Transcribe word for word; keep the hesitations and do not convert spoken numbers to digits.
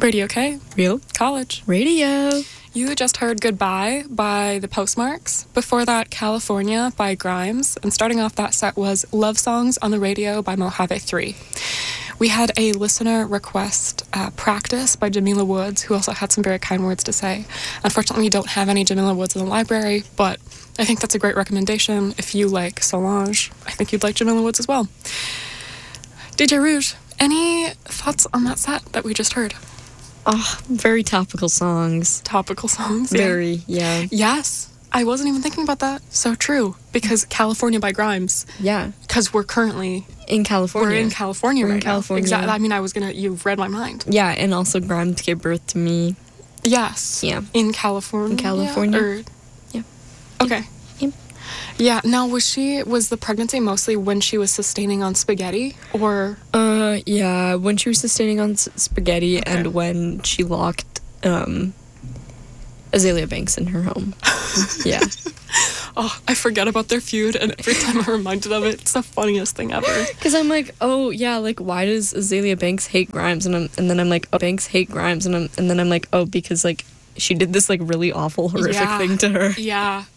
Radio K. Real College. Radio. You just heard Goodbye by The Postmarks. Before that, California by Grimes. And starting off that set was Love Songs on the Radio by Mojave three. We had a listener request uh, Practice by Jamila Woods, who also had some very kind words to say. Unfortunately, we don't have any Jamila Woods in the library, but I think that's a great recommendation. If you like Solange, I think you'd like Jamila Woods as well. D J Rouge, any thoughts on that set that we just heard? Oh, very topical songs. Topical songs? Very, yeah. Yes. I wasn't even thinking about that. So true. Because California by Grimes. Yeah. Because we're currently... In California. We're in California we're right in California. now. Exactly. I mean, I was going to... You've read my mind. Yeah, and also Grimes gave birth to me. Yes. Yeah. In California? In California. Or... Yeah. Okay. Yeah. Yeah. Now, was she... Was the pregnancy mostly when she was sustaining on spaghetti? Or... Uh, yeah. When she was sustaining on s- spaghetti Okay. and when she locked, um... Azalea Banks in her home. Yeah. Oh, I forget about their feud, and every time I'm reminded of it, it's the funniest thing ever. Because I'm like, oh, yeah, like, why does Azalea Banks hate Grimes? And I'm, and then I'm like, oh, Banks hate Grimes. And I'm, and then I'm like, oh, because, like, she did this, like, really awful, horrific Yeah. thing to her. Yeah.